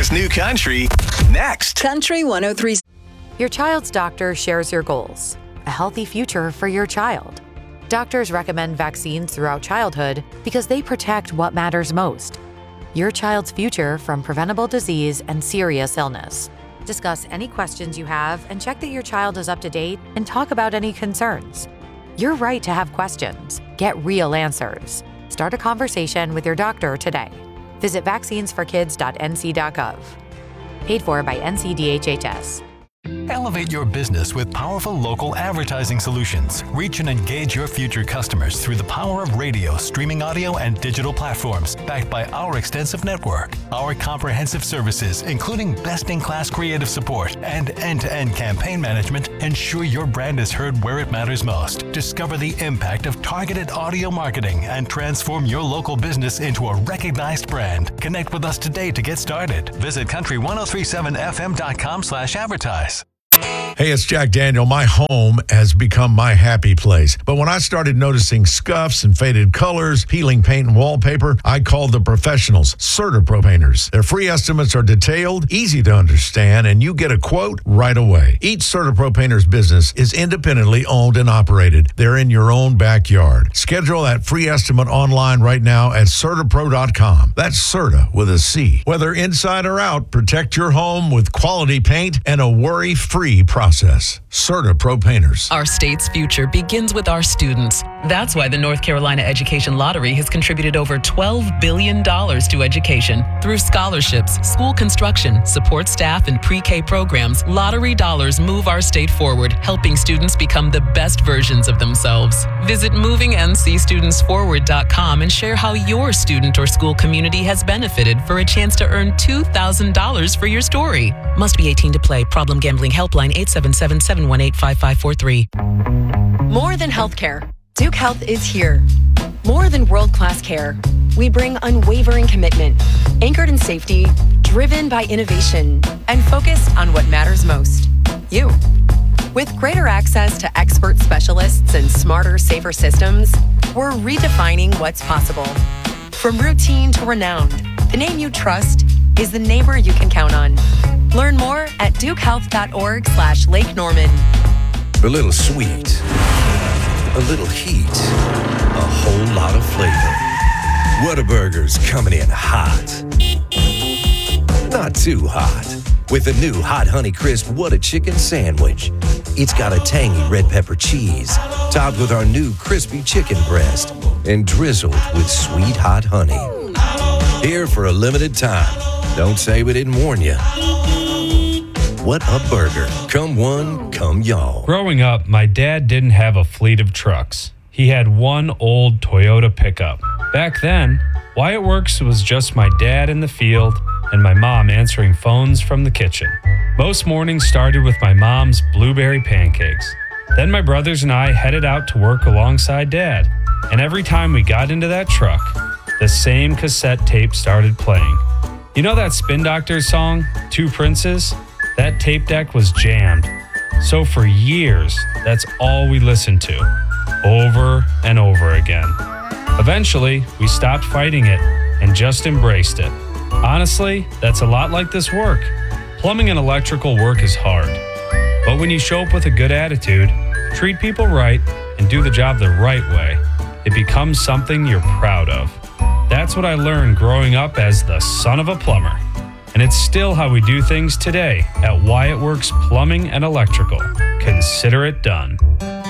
America's New Country, next. Country 103. Your child's doctor shares your goals. A healthy future for your child. Doctors recommend vaccines throughout childhood because they protect what matters most. Your child's future from preventable disease and serious illness. Discuss any questions you have and check that your child is up to date and talk about any concerns. You're right to have questions. Get real answers. Start a conversation with your doctor today. Visit vaccinesforkids.nc.gov. Paid for by NCDHHS. Elevate your business with powerful local advertising solutions. Reach and engage your future customers through the power of radio, streaming audio, and digital platforms, backed by our extensive network. Our comprehensive services, including best-in-class creative support and end-to-end campaign management, ensure your brand is heard where it matters most. Discover the impact of targeted audio marketing and transform your local business into a recognized brand. Connect with us today to get started. Visit country1037fm.com/advertise. Hey, it's Jack Daniel. My home has become my happy place. But when I started noticing scuffs and faded colors, peeling paint and wallpaper, I called the professionals, CertaPro Painters. Their free estimates are detailed, easy to understand, and you get a quote right away. Each CertaPro Painters business is independently owned and operated. They're in your own backyard. Schedule that free estimate online right now at CertaPro.com. That's Certa with a C. Whether inside or out, protect your home with quality paint and a worry-free process. CertaPro Painters. Our state's future begins with our students. That's why the North Carolina Education Lottery has contributed over $12 billion to education. Through scholarships, school construction, support staff, and pre-K programs, lottery dollars move our state forward, helping students become the best versions of themselves. Visit movingncstudentsforward.com and share how your student or school community has benefited for a chance to earn $2,000 for your story. Must be 18 to play. Problem Gambling Helpline 877-718-5543. More than healthcare, Duke Health is here. More than world-class care, we bring unwavering commitment, anchored in safety, driven by innovation, and focused on what matters most, you. With greater access to expert specialists and smarter, safer systems, we're redefining what's possible. From routine to renowned, the name you trust is the neighbor you can count on. Learn more at dukehealth.org/Lake Norman. A little sweet, a little heat, a whole lot of flavor. Whataburger's coming in hot. Not too hot. With the new Hot Honey Crisp Whata Chicken Sandwich. It's got a tangy red pepper cheese, topped with our new crispy chicken breast, and drizzled with sweet hot honey. Here for a limited time. Don't say we didn't warn you. What a burger. Come one, come y'all. Growing up, my dad didn't have a fleet of trucks. He had one old Toyota pickup. Back then, Wyatt Works was just my dad in the field and my mom answering phones from the kitchen. Most mornings started with my mom's blueberry pancakes. Then my brothers and I headed out to work alongside Dad. And every time we got into that truck, the same cassette tape started playing. You know that Spin Doctors song, Two Princes? That tape deck was jammed. So for years, that's all we listened to, over and over again. Eventually, we stopped fighting it and just embraced it. Honestly, that's a lot like this work. Plumbing and electrical work is hard. But when you show up with a good attitude, treat people right, and do the job the right way, it becomes something you're proud of. That's what I learned growing up as the son of a plumber. And it's still how we do things today at Wyatt Works Plumbing and Electrical. Consider it done.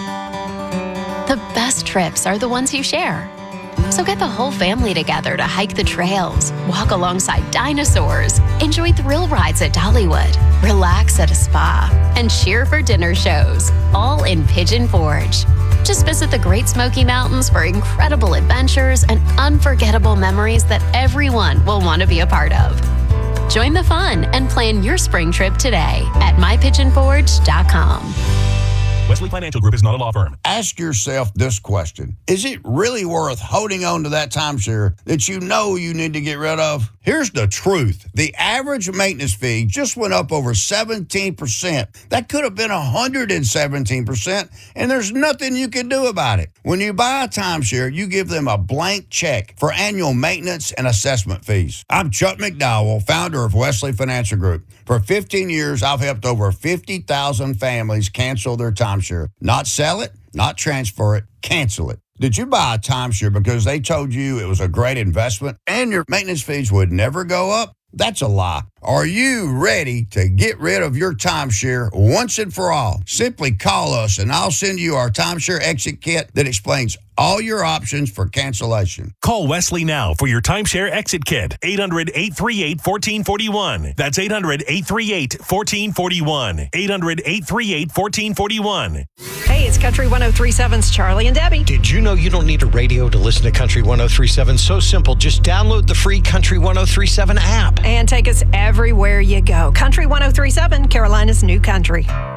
The best trips are the ones you share. So get the whole family together to hike the trails, walk alongside dinosaurs, enjoy thrill rides at Dollywood, relax at a spa, and cheer for dinner shows, all in Pigeon Forge. Just visit the Great Smoky Mountains for incredible adventures and unforgettable memories that everyone will want to be a part of. Join the fun and plan your spring trip today at mypigeonforge.com. Wesley Financial Group is not a law firm. Ask yourself this question. Is it really worth holding on to that timeshare that you know you need to get rid of? Here's the truth. The average maintenance fee just went up over 17%. That could have been 117%, and there's nothing you can do about it. When you buy a timeshare, you give them a blank check for annual maintenance and assessment fees. I'm Chuck McDowell, founder of Wesley Financial Group. For 15 years, I've helped over 50,000 families cancel their timeshare. Not sell it, not transfer it, cancel it. Did you buy a timeshare because they told you it was a great investment and your maintenance fees would never go up? That's a lie. Are you ready to get rid of your timeshare once and for all? Simply call us and I'll send you our timeshare exit kit that explains all your options for cancellation. Call Wesley now for your timeshare exit kit. 800-838-1441. That's 800-838-1441. 800-838-1441. Hey, it's Country 103.7's Charlie and Debbie. Did you know you don't need a radio to listen to Country 103.7? So simple. Just download the free Country 103.7 app. And take us everywhere you go. Country 103.7, Carolina's new country.